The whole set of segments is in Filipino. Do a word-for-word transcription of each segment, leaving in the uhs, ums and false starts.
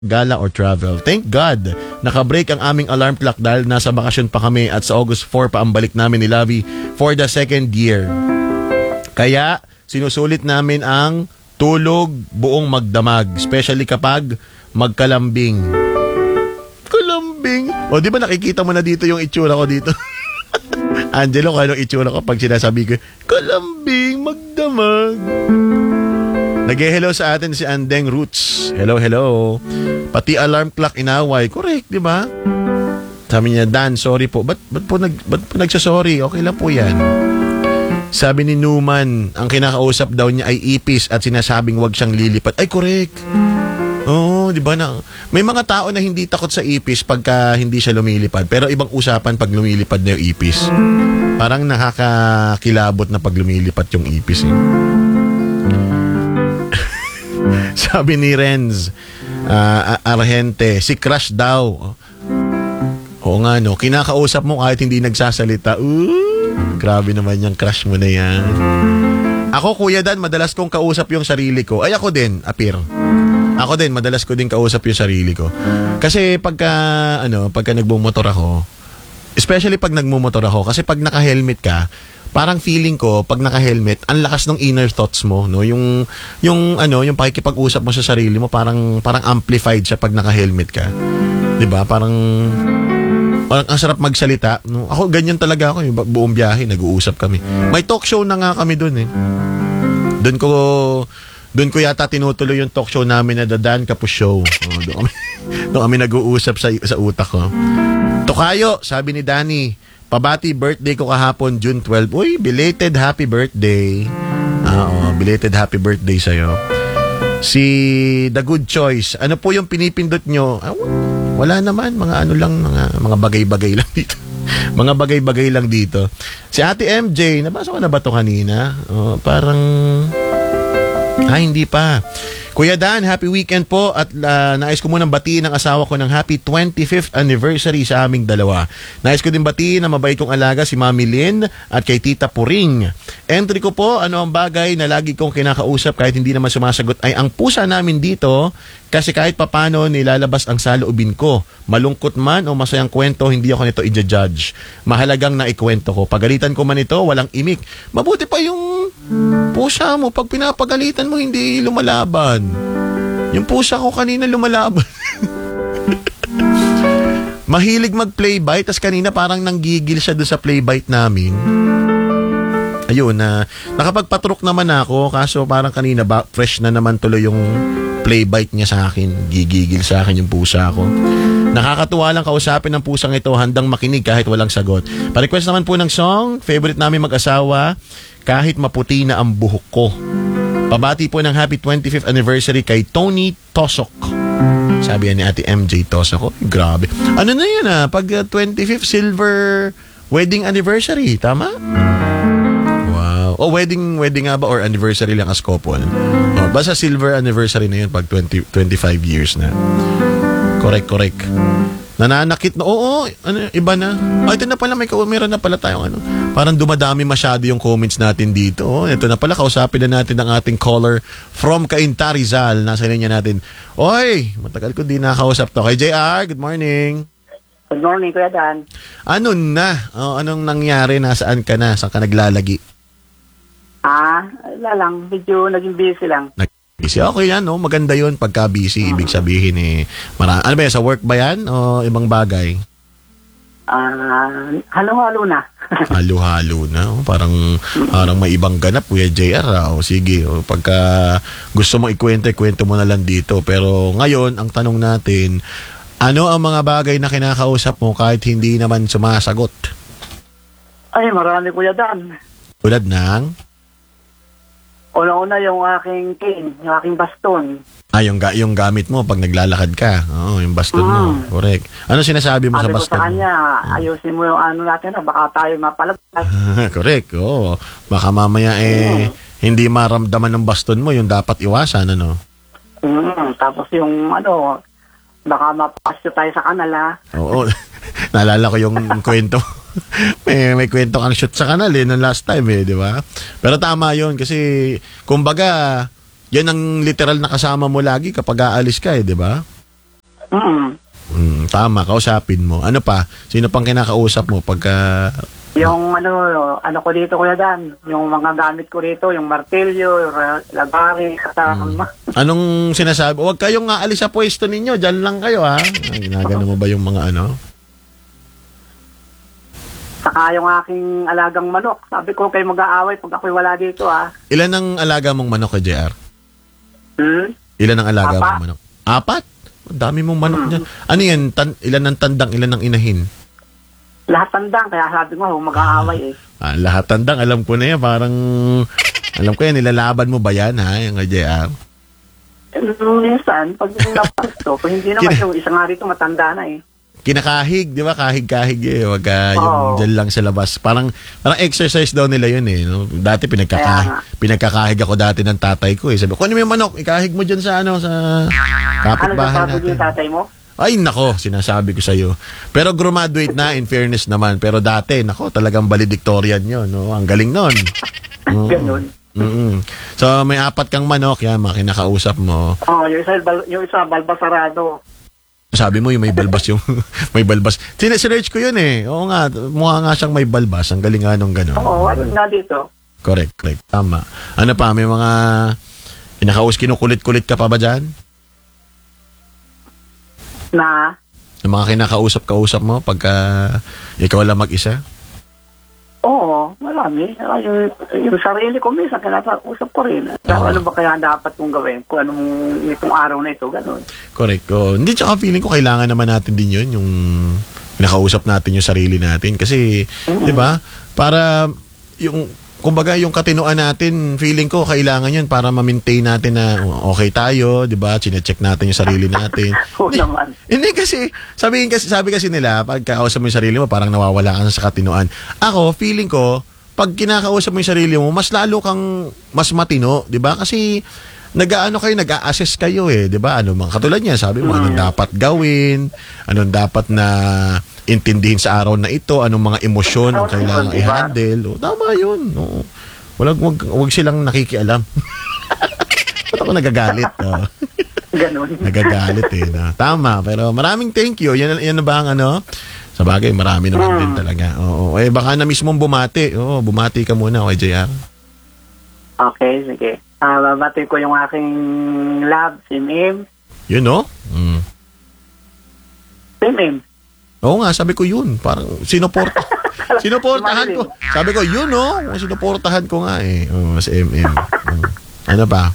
gala or travel. Thank God, nakabreak ang aming alarm clock dahil nasa bakasyon pa kami at sa August fourth pa ang balik namin ni Lavi for the second year. Kaya, sinusulit namin ang tulog buong magdamag, especially kapag magkalambing. Kalambing? O, di ba nakikita mo na dito yung itsura ko dito? Angelo, kaya yung itsura ko pag sinasabi ko, kalambing, magdamag. Nag-hello sa atin si Andeng Roots. Hello, hello. Pati alarm clock inaway. Correct, di ba? Sabi niya, Dan, sorry po. Ba't, ba't po, nag, ba't po nagsasorry? Okay lang po yan. Sabi ni Newman, ang kinakausap daw niya ay ipis at sinasabing wag siyang lilipat. Ay, correct. Oo, di ba na? May mga tao na hindi takot sa ipis pagka hindi siya lumilipad. Pero ibang usapan pag lumilipad na yung ipis. Parang nakakakilabot na pag lumilipad yung ipis eh. Sabi ni Renz uh, Argente, si Crush daw. Oo nga no, kinakausap mo kahit hindi nagsasalita. Ooh, grabe naman yung crush mo na yan. Ako, Kuya Dan, madalas kong kausap yung sarili ko. Ay, ako din, Apir. Ako din, madalas ko din kausap yung sarili ko. Kasi pagka, ano, pagka nagbumotor ako, especially pag nagmumotor ako, kasi pag naka-helmet ka, parang feeling ko pag naka-helmet, ang lakas ng inner thoughts mo, no? Yung yung ano, yung pakikipag-usap mo sa sarili mo, parang parang amplified siya pag naka-helmet ka. 'Di ba? Parang parang ang sarap magsalita, no? Ako ganyan talaga ako, yung buong biyahe nag-uusap kami. May talk show na nga kami doon eh. Doon ko doon ko yata tinutuloy yung talk show namin na The Dan Capus Show. Oh, doon kami, doon kami nag-uusap sa sa utak ko. Tokayo, sabi ni Danny, pabati, birthday ko kahapon, June twelfth. Uy, belated happy birthday. Ah, oh, belated happy birthday sa'yo. Si The Good Choice, ano po yung pinipindot nyo? Ah, wala naman, mga ano lang, mga, mga bagay-bagay lang dito. Mga bagay-bagay lang dito. Si Ate M J, nabasa ko na ba ito kanina? Oh, parang, ah, hindi pa. Kuya Dan, happy weekend po at uh, nais ko munang batiin ng asawa ko ng happy twenty-fifth anniversary sa aming dalawa. Nais ko din batiin na mabait kong alaga si Mami Lynn at kay Tita Puring. Entry ko po, ano ang bagay na lagi kong kinakausap kahit hindi naman sumasagot ay ang pusa namin dito kasi kahit papano nilalabas ang saloobin ko. Malungkot man o masayang kwento, hindi ako nito i-judge. Mahalagang na ikwento ko. Pagalitan ko man ito, walang imik. Mabuti pa yung pusa mo, pag pinapagalitan mo, hindi lumalaban. Yung pusa ko kanina lumalaban. Mahilig mag-play bite, tas kanina parang nanggigil siya doon sa play bite namin. Ayun, na uh, nakapagpatrok naman ako, kaso parang kanina ba, fresh na naman tuloy yung play bite niya sa akin. Gigigil sa akin yung pusa ko. Nakakatuwa lang kausapin ng pusang ito, handang makinig kahit walang sagot. Pa-request naman po ng song, favorite namin mag-asawa, kahit maputi na ang buhok ko. Pabati po ng happy twenty-fifth anniversary kay Tony Tosok. Sabi ni Ate M J Tosok. Oh, grabe. Ano na yan ah? Pag uh, twenty-fifth silver wedding anniversary, tama? Wow. Oh, wedding wedding nga ba or anniversary lang as couple? Oh, basta silver anniversary na yun pag twenty, twenty-five years na. Correct, correct. Nananakit na, oo, ano, iba na. Ay, ito na pala, may meron na pala tayong ano. Parang dumadami masyado yung comments natin dito. Oh, ito na pala, kausapin na natin ang ating caller from Cainta, Rizal. Nasa linya natin. Oy, matagal ko di nakausap to. Kay J R, good morning. Good morning, Kuya Dan. Ano na? Oh, anong nangyari? Nasaan ka na? Saan ka naglalagi? Ah, wala lang. Medyo naging busy lang. Nag- busy. Okay yan, no? Maganda yun pagka busy. Ibig sabihin eh. Mara- ano ba yan? Sa work ba yan? O ibang bagay? Ah, halo-halo na. Halo-halo na. Oh, parang, parang may ibang ganap, Kuya J R. Ah. O sige, o, pagka gusto mo ikwento, ikwento mo na lang dito. Pero ngayon, ang tanong natin, ano ang mga bagay na kinakausap mo kahit hindi naman sumasagot? Ay, marami, Kuya Dan. Tulad ng? Una-una yung aking cane, yung aking baston. Ah, yung, ga- yung gamit mo pag naglalakad ka. Oo, yung baston mm. mo. Correct. Ano sinasabi mo Sabi sa baston mo? Sabi ko sa kanya, mo? Ayusin mo yung ano natin, baka tayo mapalagpas. Correct. Oo. Baka mamaya eh, mm. hindi maramdaman ng baston mo, yung dapat iwasan, ano? Mm, tapos yung ano, baka mapasyo tayo sa kanala. Oo. Naalala ko yung kwento. may, may kwento kang shoot sa kanal eh, nung last time eh, di ba? Pero tama yun kasi, kumbaga, yan ang literal na kasama mo lagi kapag aalis ka eh, di ba? Mm. Mm, tama, kausapin mo. Ano pa? Sino pang kinakausap mo pagka... Yung ano, ano ko dito Kuya Dan, yung mga gamit ko rito, yung martilyo, yung ra- lagari, kasama. Anong sinasabi? Huwag kayong aalis sa pwesto ninyo. Diyan lang kayo, ha? Ay, ginagano mo ba yung mga ano? Saka yung aking alagang manok. Sabi ko kayo mag-aaway pag ako'y wala dito ah. Ilan ang alaga mong manok kay J R? Hmm? Ilan ang alaga Apat. mong manok? Apat? Ang dami mong manok Hmm. niyan. Ano yan? Tan- ilan ang tandang, ilan ang inahin? Lahat tandang, kaya sabi ko huwag mag-aaway eh. Ah, lahat tandang, alam ko na yan. Parang, alam ko yan, nilalaban mo ba yan, ha? Yung kay J R? Eh, minsan, pag napasto, kung hindi naman Kina- yung isa nga rito matanda na eh. Kinakahig, di ba? Kahig-kahig eh. Wag ah, yung Oo. dyan lang sa labas. Parang, parang exercise daw nila yun eh. No? Dati Kaya pinagkakahig, nga. pinagkakahig ako dati ng tatay ko eh. Sabi ko, ano mo yung manok? Ikahig mo dyan sa ano, sa Ano kapitbahay sabi natin. yung tatay mo? Ay, nako, sinasabi ko sa'yo. Pero graduate na, in fairness naman. Pero dati, nako, talagang valedictorian yun. No? Ang galing nun. Oo. Ganun. Mm-mm. So, may apat kang manok, yan, mga kinakausap mo. Oh, yung isa, bal- yung isa balbasarado. Sabi mo, yung may balbas yung, may balbas. Sinesearch ko yun eh. Oo nga, mukha nga siyang may balbas. Ang galing nga nung gano'n. Oo, ano nga dito? Correct, correct. Tama. Ano pa, may mga kinakaus, kinukulit-kulit ka pa ba dyan? Na, Yung mga kinakausap-kausap mo pagka ikaw lang mag-isa? oo, marami. Ah, Yung, yung sarili ko minsan, kinakausap ko rin. Oo. Ano ba kaya dapat kong gawin? Kung anong itong araw na ito, ganun. Correct. Oh, hindi, tsaka feeling ko kailangan naman natin din yun, yung kinakausap natin yung sarili natin. Kasi, Mhm. di ba, para yung, kumbaga yung katinoan natin, feeling ko kailangan yun para ma-maintain natin na okay tayo, di ba? Chine-check natin yung sarili natin. Oo Hindi, naman. hindi kasi, sabihin kasi, sabi kasi nila, pag kakausap mo yung sarili mo, parang nawawala ka na sa katinoan. Ako, feeling ko, pag kinakausap mo yung sarili mo, mas lalo kang mas matino, di ba? Kasi, nag-aano kayo, nag-a-assess kayo eh, di ba? Ano, mga katulad niya, sabi mo, anong dapat gawin, anong dapat na intindihin sa araw na ito, anong mga emosyon ang kailangan Diba? i-handle. O, tama yun. O, wag, wag, wag silang nakikialam. Ba't ako nagagalit? O. Ganun. Nagagalit eh. No? Tama, pero maraming thank you. Yan, yan na ba ang ano? Sa bagay, marami naman Hmm. din talaga. Oo. Eh, baka na mismong bumati. Oo, bumati ka muna, okay, J R. Okay, sige. Ah, babati ko yung aking love, si Mim. Yun, no? Mm. Si Mim. Oo nga, sabi ko yun. Parang sinuporta. sinuportahan ko. Sabi ko, yun, no? Sinuportahan ko nga eh. Oo, si M M. Oo. Ano pa?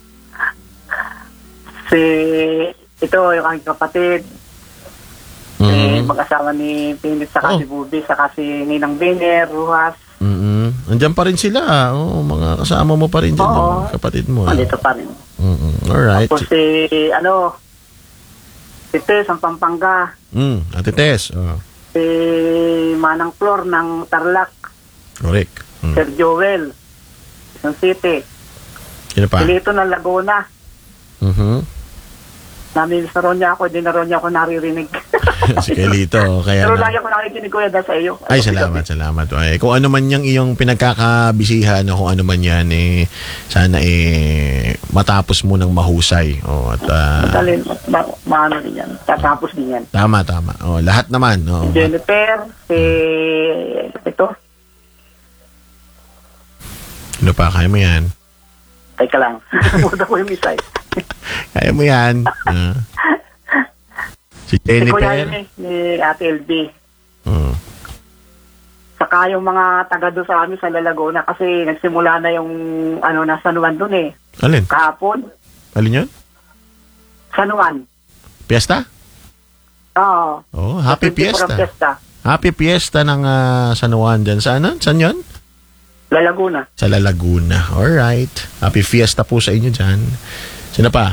Si, ito, yung aking kapatid. Eh, Mm. mag-asawa ni Pinit, saka Oh. si Bubi, saka si Ninang Biner, Ruhas. Mm. Andiyan pa rin sila. ah. Oo, mga kasama mo pa rin dyan. Oo. Yung kapatid mo. ah. Andito pa rin. Mm-mm. Alright. Tapos si, ano, si Tess, ang Pampanga. Mm. Ate Tess. Oh. Si Manang Flor ng Tarlac. Correct. Mm. Sir Joel, ng City. Sino pa? Si Lito ng Laguna. Mhm. Namin sa Ronya ako, hindi na Ronya ako naririnig. Si Kelito. Kaya Pero na. lagi ako nakikinig ko yan dahil sa iyo. Ay, salamat, salamat. Ay, kung ano man yung iyong pinagkakabisihan o kung ano man yan, eh, sana eh, matapos mo ng mahusay. O, at, ah, Talin, ma, maano din yan. Tatapos din yan. tama, tama. O, lahat naman. O, Si Jennifer, si... Ito, ano pa, kaya mo yan. teka lang. Muda ko yung isa eh. Kaya mo yan. Ah. Si Si Kuya Jennifer. Jaime, ni Ate L B. Mm. Saka yung mga taga doon sa amin sa Lalagona kasi nagsimula na yung ano na San Juan doon eh. Alin? Kahapon, Alin yun? San Juan. Fiesta? Oo. Oh, happy twenty-four Fiesta. ang Fiesta. Happy Fiesta ng ah, San Juan dyan. Saan? Saan yun? La Laguna. Sa La Laguna. Alright. Happy Fiesta po sa inyo dyan. Sino pa?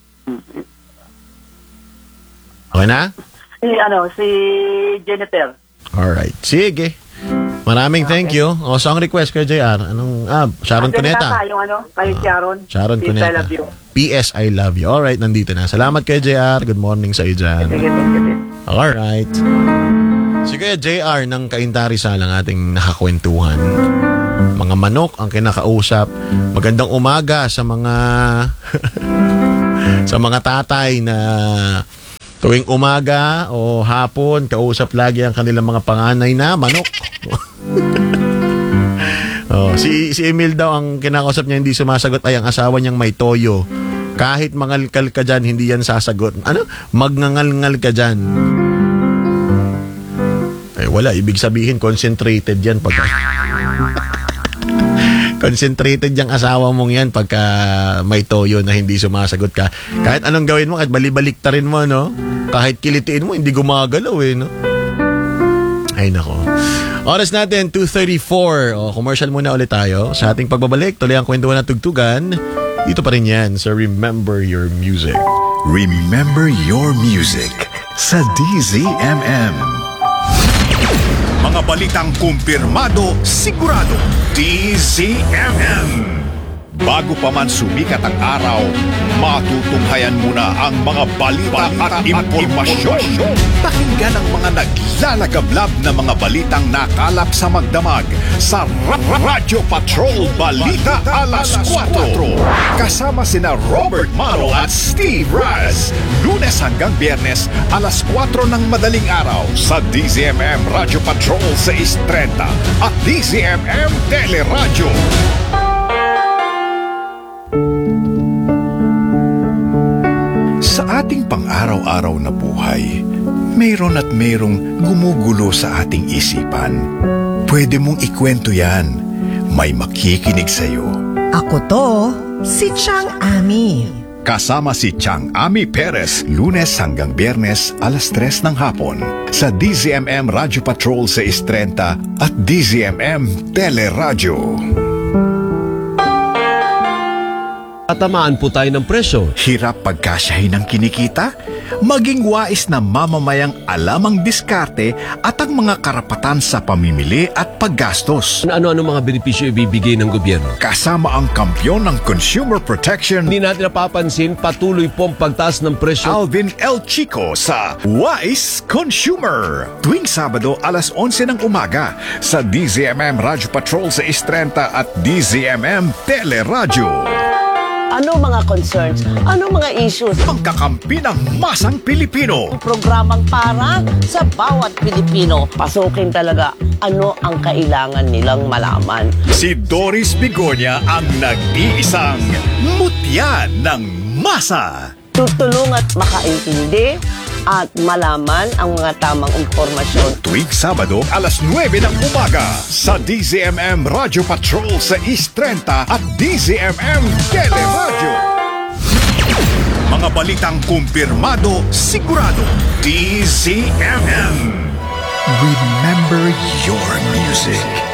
Okay na? Si ano, si Jennifer. Alright. Sige. Maraming thank you. O, song request kay J R. Anong, ah, Sharon Andyan Cuneta. nata yung ano, kay Sharon. Sharon Please, Cuneta. I love you. P S I love you. Alright, nandito na. Salamat kay J R. Good morning sa iyo dyan. Sige, sige, sige. Alright. Sige, J R ng Kaintari Salang ating nakakwentuhan. Mga manok ang kinakausap. Magandang umaga sa mga sa mga tatay na Tuwing umaga o hapon, kausap lagi ang kanilang mga panganay na manok. Oh, si si Emil daw ang kinakausap niya hindi sumasagot ay ang asawa niyang may toyo. Kahit mangalkal ka dyan, hindi yan sasagot. Ano? Magngangalngal ka dyan. Eh wala, ibig sabihin concentrated yan pagka concentrated yung asawa mong yan pagka may toyo na hindi sumasagot ka. Kahit anong gawin mo, kahit balibaliktarin mo, no? Kahit kilitiin mo, hindi gumagalaw eh, no? Ay nako. Oras natin, two thirty-four. O, commercial muna ulit tayo. Sa ating pagbabalik, tuloy ang kwentuhan at tugtugan. Dito pa rin yan sa Remember Your Music. Remember Your Music sa D Z M M. Mga balitang kumpirmado, sigurado. D Z M M. Bago pa man sumikat ang araw, matutunghayan muna ang mga balita, balita at impormasyon. Pakinggan ang mga naglalagablab na mga balitang nakalap sa magdamag sa Ra- Ra- Radyo Patrol Balita Alas kwatro. Kasama sina Robert Maro at Steve Raz. Lunes hanggang Biyernes, alas kwatro ng madaling araw sa D Z M M Radyo Patrol six thirty at D Z M M Teleradyo. Sa ating pang-araw-araw na buhay, mayroon at mayroong gumugulo sa ating isipan. Pwede mong ikwento yan. May makikinig sa'yo. Ako to, si Chang Ami. Kasama si Chang Ami Perez, Lunes hanggang Biyernes, alas tres ng hapon sa D Z M M Radyo Patrol six thirty at D Z M M Teleradyo. Tatamaan po tayo ng presyo. Hirap pagkasyahin ng kinikita? Maging wais na mamamayang alam ang diskarte at ang mga karapatan sa pamimili at paggastos. Ano-ano mga benepisyo ibibigay ng gobyerno? Kasama ang kampyon ng consumer protection, Hindi natin napapansin, patuloy pong pagtaas ng presyo. Alvin L. Chico sa Wise Consumer. Tuwing Sabado, alas onse ng umaga sa D Z M M Radyo Patrol sa Istrenta at D Z M M Teleradyo. Ano mga concerns? Ano mga issues? Pagkakampi ng masang Pilipino. Programang para sa bawat Pilipino. Pasukin talaga ano ang kailangan nilang malaman. Si Doris Bigonya ang nag-iisang mutya ng masa. Tutulong at makaintindi at malaman ang mga tamang impormasyon. Tuwing Sabado, alas nuwebe ng umaga sa D Z M M Radyo Patrol sa East Trenta at D Z M M Teleradyo. Mga balitang kumpirmado, sigurado. D Z M M. Remember your music.